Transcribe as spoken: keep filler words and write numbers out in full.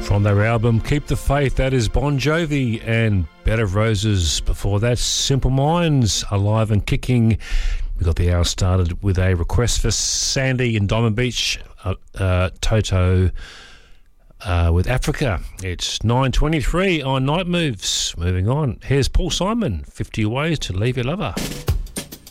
From their album Keep the Faith, that is Bon Jovi, and Bed of Roses. Before that, Simple Minds, Alive and Kicking. We got the hour started with a request for Sandy in Diamond Beach, uh, uh, Toto uh, with Africa. It's nine twenty-three on Night Moves. Moving on, here's Paul Simon, fifty Ways to Leave Your Lover.